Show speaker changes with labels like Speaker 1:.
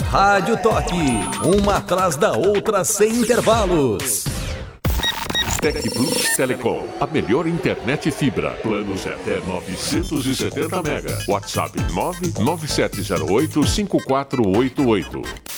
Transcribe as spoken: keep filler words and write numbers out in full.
Speaker 1: Rádio Toque, uma atrás da outra sem intervalos.
Speaker 2: Tec Plus Telecom, a melhor internet fibra. Planos até novecentos e setenta mega. WhatsApp nove nove sete zero oito cinco quatro oito oito.